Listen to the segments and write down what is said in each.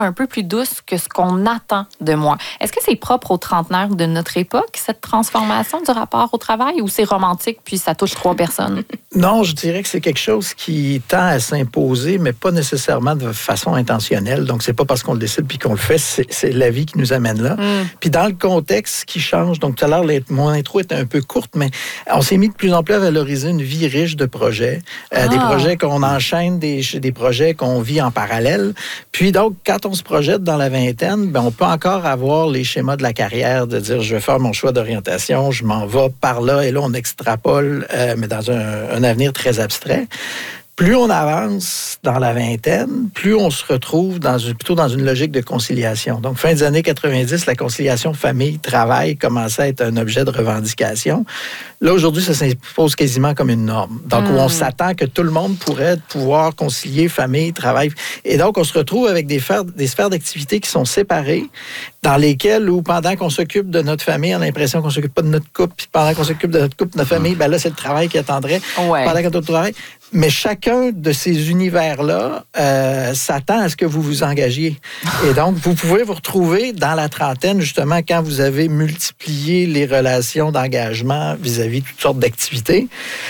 un peu plus douce que ce qu'on attend de moi. Est-ce que c'est propre aux trentenaires de notre époque, cette transformation du rapport au travail, ou c'est romantique puis ça touche 3 personnes? Non, je dirais que c'est quelque chose qui tend à s'imposer, mais pas nécessairement de façon intentionnelle. Donc, c'est pas parce qu'on le décide puis qu'on le fait, c'est la vie qui nous amène là. Puis dans le contexte qui change, donc tout à l'heure, mon intro était un peu courte, mais on s'est mis de plus en plus à valoriser une vie riche de projets, des projets qu'on enchaîne, des projets qu'on vit en parallèle. Puis donc, quand on se projette dans la vingtaine, ben, on peut encore avoir les schémas de la carrière, de dire je vais faire mon choix d'orientation, je m'en vais par là, et là on extrapole, mais dans un avenir très abstrait. Plus on avance dans la vingtaine, plus on se retrouve plutôt dans une logique de conciliation. Donc, fin des années 90, la conciliation famille-travail commençait à être un objet de revendication. Là, aujourd'hui, ça s'impose quasiment comme une norme. Donc, où on s'attend que tout le monde pourrait pouvoir concilier famille, travail. Et donc, on se retrouve avec des sphères d'activité qui sont séparées, dans lesquelles, où pendant qu'on s'occupe de notre famille, on a l'impression qu'on ne s'occupe pas de notre couple, puis pendant qu'on s'occupe de notre couple, de notre famille, ben là, c'est le travail qui attendrait. Ouais. Pendant qu'on travaille. Mais chacun de ces univers-là s'attend à ce que vous vous engagiez. Et donc, vous pouvez vous retrouver dans la trentaine, justement, quand vous avez multiplié les relations d'engagement vis-à-vis de toutes sortes d'activités,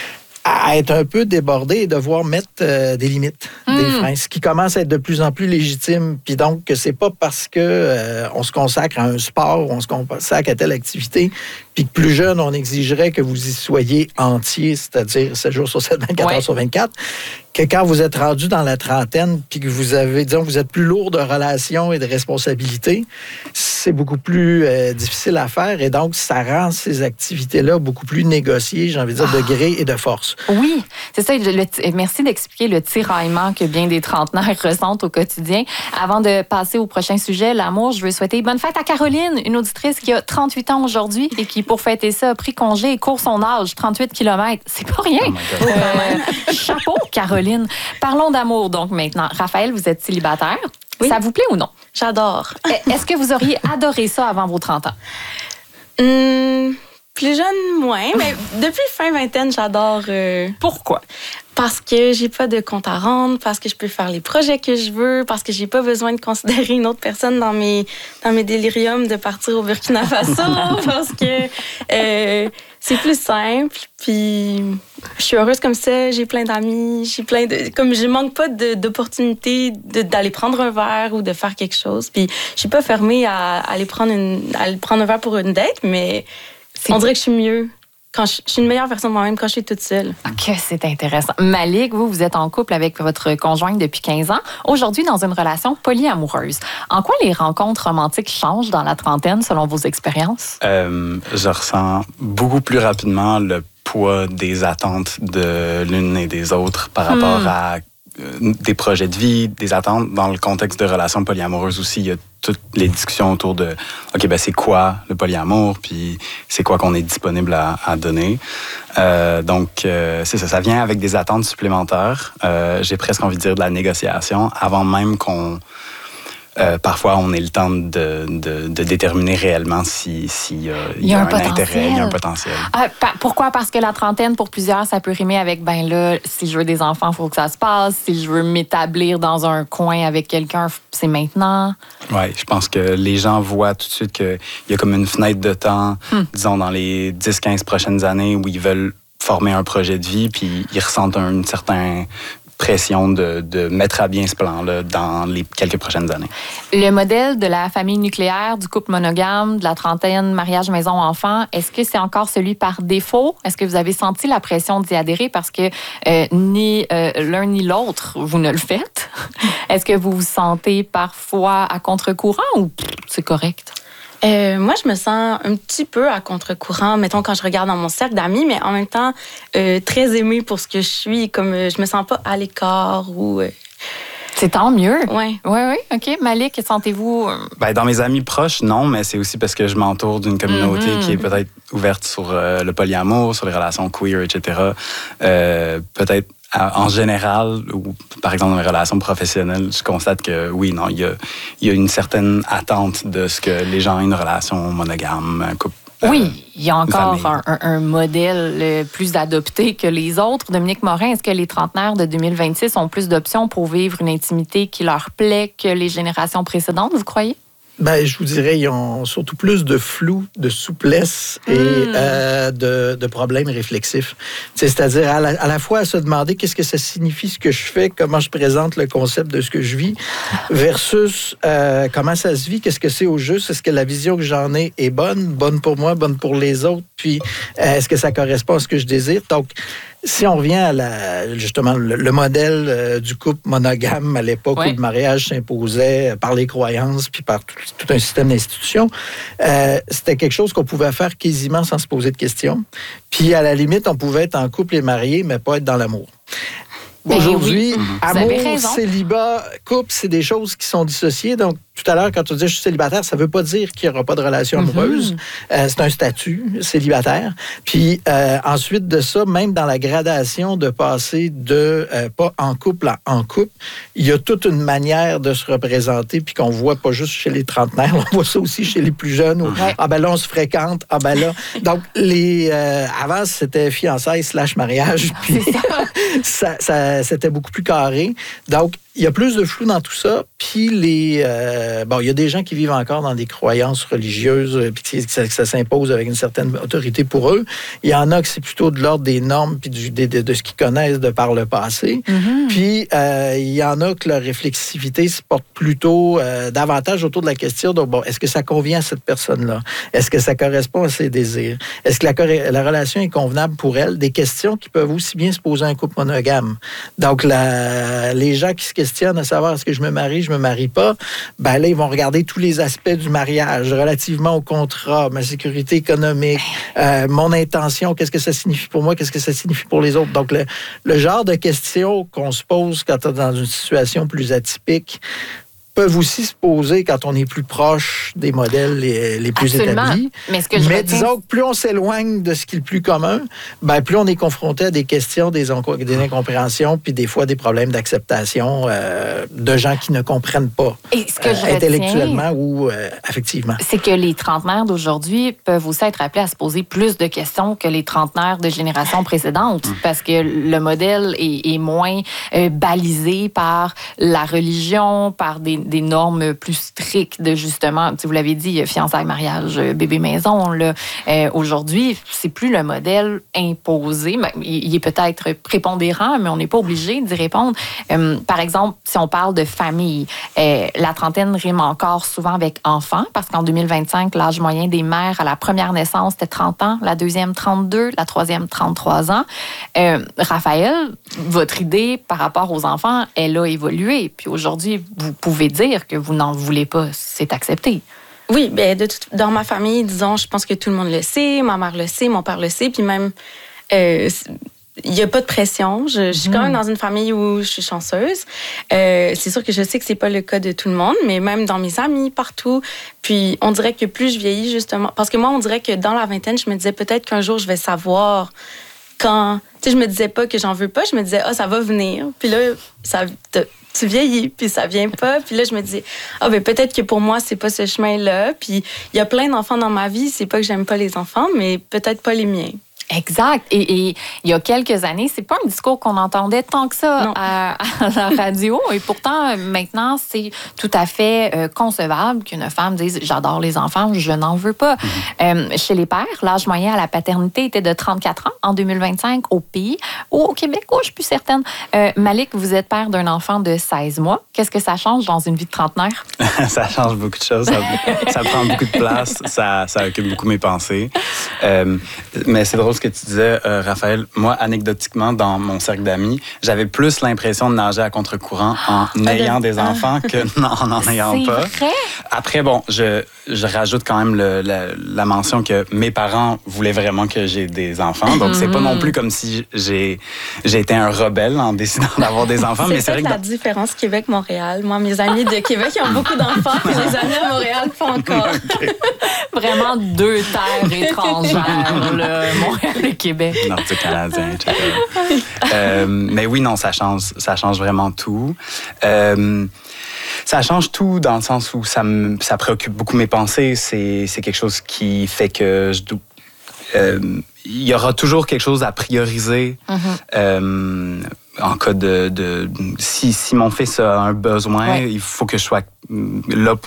à être un peu débordé et devoir mettre des limites, des freins, ce qui commence à être de plus en plus légitime. Puis donc, c'est pas parce que on se consacre à un sport ou on se consacre à telle activité, puis que plus jeune, on exigerait que vous y soyez entier, c'est-à-dire 7 jours sur 7, 24 heures sur 24, que quand vous êtes rendu dans la trentaine, puis que vous avez, disons, vous êtes plus lourd de relations et de responsabilités, c'est beaucoup plus difficile à faire. Et donc, ça rend ces activités-là beaucoup plus négociées, j'ai envie de dire, de gré et de force. Oui, c'est ça. Merci d'expliquer le tiraillement que bien des trentenaires ressentent au quotidien. Avant de passer au prochain sujet, l'amour, je veux souhaiter bonne fête à Caroline, une auditrice qui a 38 ans aujourd'hui et qui, pour fêter ça, a pris congé et court son âge, 38 km. C'est pas rien. Chapeau, Caroline. Parlons d'amour, donc, maintenant. Raphaël, vous êtes célibataire. Oui. Ça vous plaît ou non? J'adore. Est-ce que vous auriez adoré ça avant vos 30 ans? Plus jeune, moins. Mais depuis fin vingtaine, j'adore. Pourquoi? Parce que j'ai pas de compte à rendre, parce que je peux faire les projets que je veux, parce que j'ai pas besoin de considérer une autre personne dans mes déliriums de partir au Burkina Faso, parce que c'est plus simple. Puis je suis heureuse comme ça, j'ai plein d'amis, comme je manque pas d'opportunités d'aller prendre un verre ou de faire quelque chose. Puis je suis pas fermée à aller prendre un verre pour une date, mais on dirait que je suis mieux. Je suis une meilleure version de moi-même quand je suis toute seule. OK, c'est intéressant. Malik, vous êtes en couple avec votre conjointe depuis 15 ans. Aujourd'hui, dans une relation polyamoureuse. En quoi les rencontres romantiques changent dans la trentaine, selon vos expériences? Je ressens beaucoup plus rapidement le poids des attentes de l'une et des autres par rapport à des projets de vie, des attentes. Dans le contexte de relations polyamoureuses aussi, il y a toutes les discussions autour de OK, ben c'est quoi le polyamour, puis c'est quoi qu'on est disponible à donner. Donc, c'est ça. Ça vient avec des attentes supplémentaires. J'ai presque envie de dire de la négociation avant même qu'on... parfois, on ait le temps de déterminer réellement s'il y a un intérêt, il y a un potentiel. Pourquoi? Parce que la trentaine, pour plusieurs, ça peut rimer avec, ben là, si je veux des enfants, il faut que ça se passe. Si je veux m'établir dans un coin avec quelqu'un, c'est maintenant. Oui, je pense que les gens voient tout de suite qu'il y a comme une fenêtre de temps, disons, dans les 10-15 prochaines années où ils veulent former un projet de vie, puis ils ressentent une certaine pression de mettre à bien ce plan-là dans les quelques prochaines années. Le modèle de la famille nucléaire, du couple monogame, de la trentaine, mariage, maison, enfant, est-ce que c'est encore celui par défaut? Est-ce que vous avez senti la pression d'y adhérer parce que ni l'un ni l'autre, vous ne le faites? Est-ce que vous vous sentez parfois à contre-courant ou c'est correct? Moi, je me sens un petit peu à contre-courant, mettons, quand je regarde dans mon cercle d'amis, mais en même temps, très aimée pour ce que je suis, comme je me sens pas à l'écart ou... C'est tant mieux. Oui. Oui. OK. Malik, sentez-vous... Ben, dans mes amis proches, non, mais c'est aussi parce que je m'entoure d'une communauté qui est peut-être ouverte sur le polyamour, sur les relations queer, etc. Peut-être en général, ou par exemple dans mes relations professionnelles, je constate que oui, non, il y a une certaine attente de ce que les gens aient une relation monogame, un couple Oui, il y a encore un modèle plus adopté que les autres. Dominique Morin, est-ce que les trentenaires de 2026 ont plus d'options pour vivre une intimité qui leur plaît que les générations précédentes, vous croyez? Ben, je vous dirais, ils ont surtout plus de flou, de souplesse et de problèmes réflexifs. C'est-à-dire à la fois à se demander qu'est-ce que ça signifie ce que je fais, comment je présente le concept de ce que je vis, versus comment ça se vit, qu'est-ce que c'est au juste, est-ce que la vision que j'en ai est bonne pour moi, bonne pour les autres, puis est-ce que ça correspond à ce que je désire? Donc, si on revient à justement le modèle du couple monogame à l'époque où le mariage s'imposait par les croyances puis par tout un système d'institutions, c'était quelque chose qu'on pouvait faire quasiment sans se poser de questions. Puis à la limite, on pouvait être en couple et marié, mais pas être dans l'amour. Aujourd'hui, amour, célibat, couple, c'est des choses qui sont dissociées. Donc, tout à l'heure, quand tu dis je suis célibataire, ça ne veut pas dire qu'il n'y aura pas de relation amoureuse. C'est un statut célibataire. Puis ensuite de ça, même dans la gradation de passer de pas en couple à en couple, il y a toute une manière de se représenter, puis qu'on voit pas juste chez les trentenaires, on voit ça aussi chez les plus jeunes. Où, ah ben là, on se fréquente. Ah ben là. Donc, avant, c'était fiançailles / mariage. Puis c'était beaucoup plus carré. Donc, il y a plus de flou dans tout ça. Puis il y a des gens qui vivent encore dans des croyances religieuses, puis que ça s'impose avec une certaine autorité pour eux. Il y en a que c'est plutôt de l'ordre des normes puis de ce qu'ils connaissent de par le passé. Puis il y en a que leur réflexivité se porte plutôt davantage autour de la question de est-ce que ça convient à cette personne-là? Est-ce que ça correspond à ses désirs? Est-ce que la relation est convenable pour elle? Des questions qui peuvent aussi bien se poser à un couple monogame. Donc, les gens qui se questionnent à savoir est-ce que je me marie pas, ben là, ils vont regarder tous les aspects du mariage relativement au contrat, ma sécurité économique, mon intention, qu'est-ce que ça signifie pour moi, qu'est-ce que ça signifie pour les autres. Donc, le genre de questions qu'on se pose quand on est dans une situation plus atypique peuvent aussi se poser quand on est plus proche des modèles les plus établis. Mais disons que plus on s'éloigne de ce qui est le plus commun, ben plus on est confronté à des questions, des incompréhensions, puis des fois des problèmes d'acceptation de gens qui ne comprennent pas intellectuellement ou affectivement. C'est que les trentenaires d'aujourd'hui peuvent aussi être appelés à se poser plus de questions que les trentenaires de générations précédentes, parce que le modèle est moins balisé par la religion, par des normes plus strictes de justement, vous l'avez dit, fiançailles, mariage, bébé maison. Là. Aujourd'hui, c'est plus le modèle imposé. Il est peut-être prépondérant, mais on n'est pas obligé d'y répondre. Par exemple, si on parle de famille, la trentaine rime encore souvent avec enfant, parce qu'en 2025, l'âge moyen des mères à la première naissance, c'était 30 ans, la deuxième, 32, la troisième, 33 ans. Raphaël, votre idée par rapport aux enfants, elle a évolué. Puis aujourd'hui, vous pouvez dire que vous n'en voulez pas, c'est accepté. Oui, bien, dans ma famille, disons, je pense que tout le monde le sait, ma mère le sait, mon père le sait, puis même, il n'y a pas de pression. Je suis quand même dans une famille où je suis chanceuse. C'est sûr que je sais que c'est pas le cas de tout le monde, mais même dans mes amis, partout. Puis on dirait que plus je vieillis, justement, parce que moi, on dirait que dans la vingtaine, je me disais peut-être qu'un jour, je vais savoir quand... Tu sais, je me disais pas que j'en veux pas, je me disais, ça va venir. Puis là, tu vieillis, puis ça vient pas. Puis là, je me dis, ben peut-être que pour moi, c'est pas ce chemin-là. Puis il y a plein d'enfants dans ma vie. C'est pas que j'aime pas les enfants, mais peut-être pas les miens. Exact. Et il y a quelques années, c'est pas un discours qu'on entendait tant que ça à la radio. Et pourtant, maintenant, c'est tout à fait concevable qu'une femme dise « J'adore les enfants, je n'en veux pas ». Chez les pères, l'âge moyen à la paternité était de 34 ans en 2025 au pays. Au Québec, je suis plus certaine. Malik, vous êtes père d'un enfant de 16 mois. Qu'est-ce que ça change dans une vie de trentenaire? Ça change beaucoup de choses. Ça prend beaucoup de place. Ça occupe beaucoup mes pensées. Mais c'est drôle ce que tu disais, Raphaël. Moi, anecdotiquement, dans mon cercle d'amis, j'avais plus l'impression de nager à contre-courant en ayant des enfants que en ayant pas. C'est vrai? Après, bon, je rajoute quand même la mention que mes parents voulaient vraiment que j'ai des enfants. Donc, c'est pas non plus comme si j'ai été un rebelle en décidant d'avoir des enfants. Mais c'est vrai que la différence Québec-Montréal. Moi, mes amis de Québec ils ont beaucoup d'enfants, puis les amis à Montréal pas encore. Vraiment deux terres étrangères, là, Montréal et Québec. Nord-canadien, etc. Mais oui, non, ça change vraiment tout. Ça change tout dans le sens où ça préoccupe beaucoup mes pensées. C'est quelque chose qui fait que il y aura toujours quelque chose à prioriser. En cas si mon fils a un besoin, il faut que je sois là